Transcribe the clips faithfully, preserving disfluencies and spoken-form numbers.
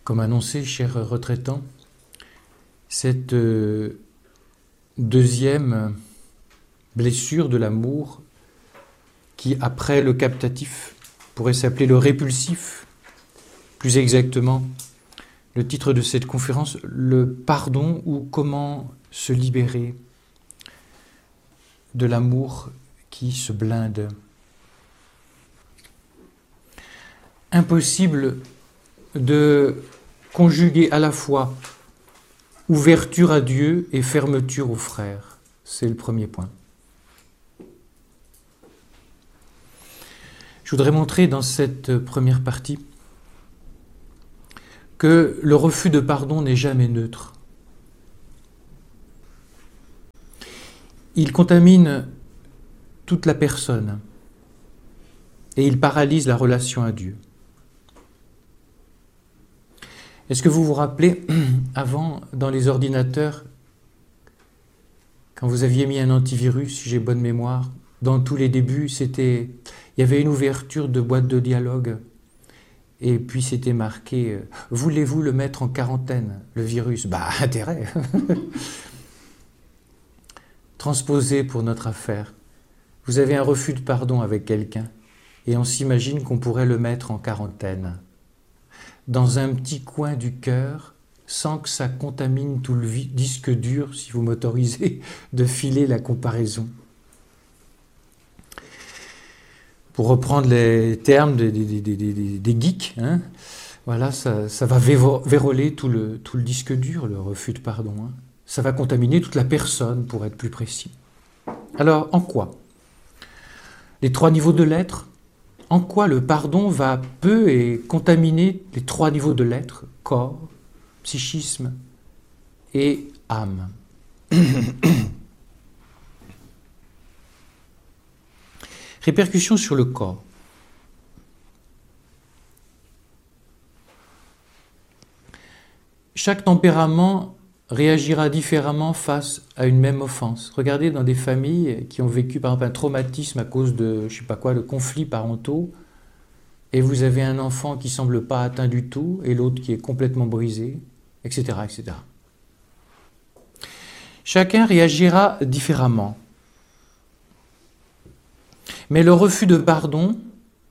Comme annoncé, chers retraitants, cette euh, deuxième blessure de l'amour qui, après le captatif, pourrait s'appeler le répulsif, plus exactement, le titre de cette conférence, le pardon ou comment se libérer de l'amour qui se blinde. Impossible de conjuguer à la fois ouverture à Dieu et fermeture aux frères. C'est le premier point. Je voudrais montrer dans cette première partie que le refus de pardon n'est jamais neutre. Il contamine toute la personne et il paralyse la relation à Dieu. Est-ce que vous vous rappelez, avant, dans les ordinateurs, quand vous aviez mis un antivirus, si j'ai bonne mémoire, dans tous les débuts, c'était, il y avait une ouverture de boîte de dialogue, et puis c'était marqué euh, « Voulez-vous le mettre en quarantaine, le virus ?» Bah, intérêt. Transposé pour notre affaire. Vous avez un refus de pardon avec quelqu'un, et on s'imagine qu'on pourrait le mettre en quarantaine, dans un petit coin du cœur, sans que ça contamine tout le disque dur, si vous m'autorisez de filer la comparaison. Pour reprendre les termes des, des, des, des, des geeks, hein, voilà, ça, ça va véroler tout le, tout le disque dur, le refus de pardon. Hein. Ça va contaminer toute la personne, pour être plus précis. Alors, en quoi ? Les trois niveaux de l'être, en quoi le pardon va peu et contaminer les trois niveaux de l'être, corps, psychisme et âme. Répercussions sur le corps. Chaque tempérament réagira différemment face à une même offense. Regardez dans des familles qui ont vécu par exemple un traumatisme à cause de, je sais pas quoi, de conflits parentaux, et vous avez un enfant qui semble pas atteint du tout, et l'autre qui est complètement brisé, et cetera, et cetera. Chacun réagira différemment. Mais le refus de pardon,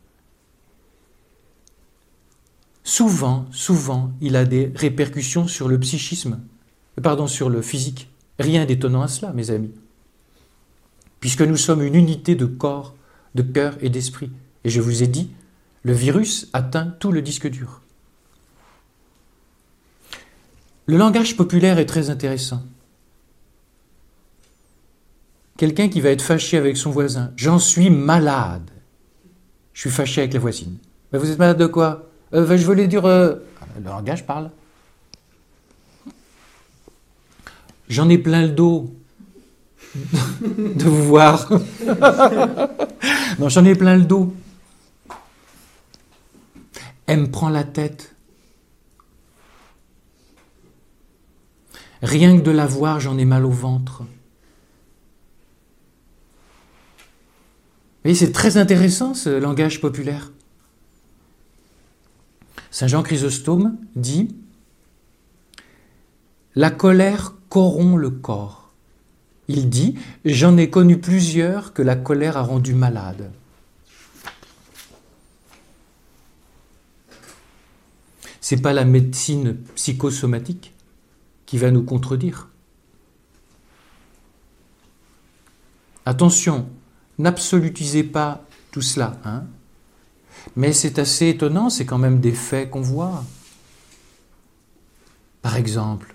souvent, souvent, il a des répercussions sur le psychisme, pardon, sur le physique. Rien d'étonnant à cela, mes amis. Puisque nous sommes une unité de corps, de cœur et d'esprit. Et je vous ai dit, le virus atteint tout le disque dur. Le langage populaire est très intéressant. Quelqu'un qui va être fâché avec son voisin. « J'en suis malade. Je suis fâché avec la voisine. » « Vous êtes malade de quoi ? euh, ben, Je voulais dire... Euh... » Le langage parle. « J'en ai plein le dos. » De vous voir. Non, j'en ai plein le dos. Elle me prend la tête. Rien que de la voir, j'en ai mal au ventre. Vous voyez, c'est très intéressant ce langage populaire. Saint Jean Chrysostome dit « La colère corrompt le corps ». Il dit « J'en ai connu plusieurs que la colère a rendu malade ». Ce n'est pas la médecine psychosomatique qui va nous contredire. Attention, n'absolutisez pas tout cela, hein. Mais c'est assez étonnant, c'est quand même des faits qu'on voit. Par exemple,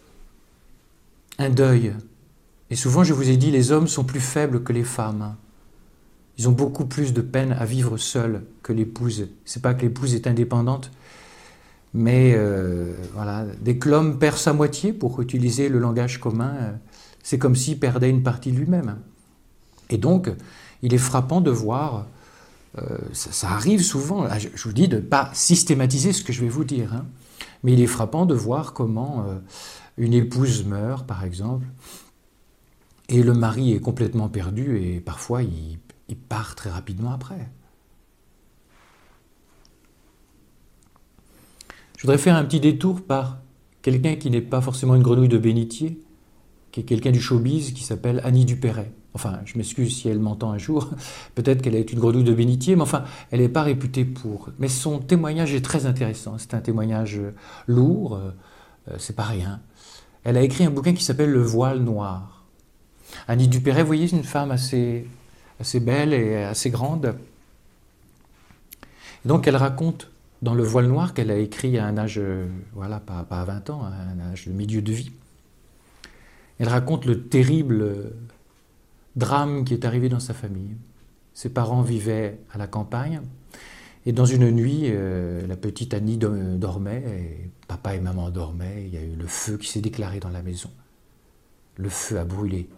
un deuil. Et souvent, je vous ai dit, les hommes sont plus faibles que les femmes. Ils ont beaucoup plus de peine à vivre seuls que l'épouse. C'est pas que l'épouse est indépendante, mais euh, voilà, dès que l'homme perd sa moitié, pour utiliser le langage commun, euh, c'est comme s'il perdait une partie de lui-même. Et donc, il est frappant de voir, euh, ça, ça arrive souvent, je, je vous dis de ne pas systématiser ce que je vais vous dire, hein, mais il est frappant de voir comment euh, une épouse meurt, par exemple, et le mari est complètement perdu, et parfois il, il part très rapidement après. Je voudrais faire un petit détour par quelqu'un qui n'est pas forcément une grenouille de bénitier, qui est quelqu'un du showbiz qui s'appelle Annie Dupéret. Enfin, je m'excuse si elle m'entend un jour, peut-être qu'elle est une grenouille de bénitier, mais enfin, elle n'est pas réputée pour. Mais son témoignage est très intéressant, c'est un témoignage lourd, euh, c'est pas rien. Elle a écrit un bouquin qui s'appelle Le voile noir. Annie Dupéret, vous voyez, c'est une femme assez, assez belle et assez grande. Et donc elle raconte dans Le voile noir qu'elle a écrit à un âge, voilà, pas, pas à vingt ans, à un âge de milieu de vie. Elle raconte le terrible drame qui est arrivé dans sa famille. Ses parents vivaient à la campagne et dans une nuit, euh, la petite Annie dormait, et papa et maman dormaient, il y a eu le feu qui s'est déclaré dans la maison. Le feu a brûlé